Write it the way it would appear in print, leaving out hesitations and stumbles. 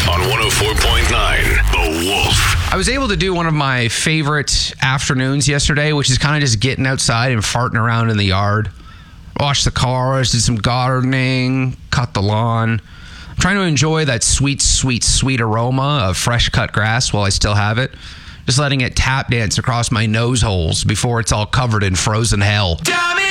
on 104.9 The Wolf. I was able to do one of my favorite afternoons yesterday, which is kind of just getting outside and farting around in the yard. Washed the cars, did some gardening, cut the lawn. I'm trying to enjoy that sweet, sweet, sweet aroma of fresh cut grass while I still have it. Just letting it tap dance across my nose holes before it's all covered in frozen hell. Damn